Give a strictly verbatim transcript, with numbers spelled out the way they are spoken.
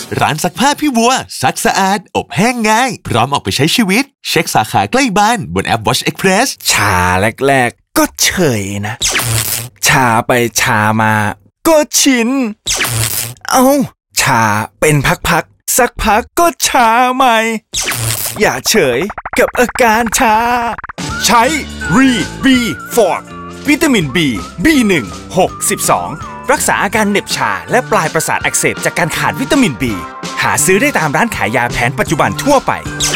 ร้านซักผ้าพี่วัวซักสะอาดอบแห้งง่ายพร้อมออกไปใช้ชีวิตเช็คสาขาใกล้บ้านบนแอป Watch Express ชาแรกๆก็เฉยนะชาไปชามาก็ชินเอาชาเป็นพักๆสักพักก็ชาใหม่อย่าเฉยกับอาการชาใช้รีบีฟอร์ดวิตามิน B บี หนึ่ง หก สิบสองรักษาอาการเหน็บชาและปลายประสาทอักเสบจากการขาดวิตามิน B หาซื้อได้ตามร้านขายยาแผนปัจจุบันทั่วไป